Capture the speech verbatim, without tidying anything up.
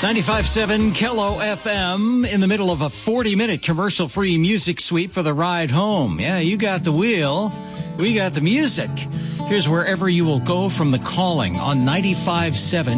ninety-five point seven Kello F M in the middle of a forty-minute commercial-free music sweep for the ride home. Yeah, you got the wheel. We got the music. Here's wherever you will go from the calling on ninety-five point seven